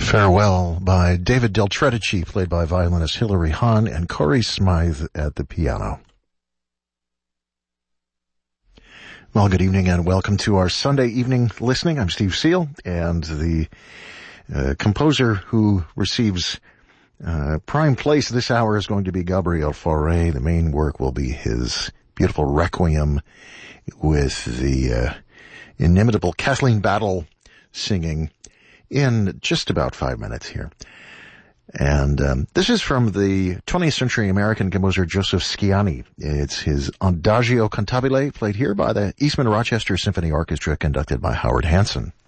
Farewell by David Del Tredici, played by violinist Hilary Hahn and Corey Smythe at the piano. Well, good evening and welcome to our Sunday evening listening. I'm Steve Seal, and the composer who receives prime place this hour is going to be Gabriel Fauré. The main work will be his beautiful Requiem with the inimitable Kathleen Battle singing in just about 5 minutes here. And this is from the 20th century American composer Joseph Sciani. It's his Adagio Cantabile, played here by the Eastman Rochester Symphony Orchestra, conducted by Howard Hanson.